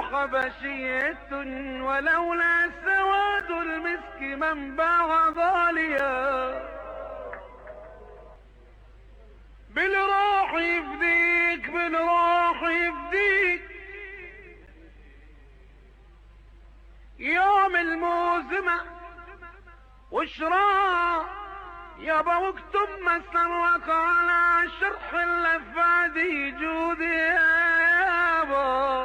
حبشية ولولا سواد المسك من باع غاليا. بالروح يفديك بالروح يفديك يوم الموزمة وشراء يابا واكتب مسرك على شرح اللفادي جودي يابا.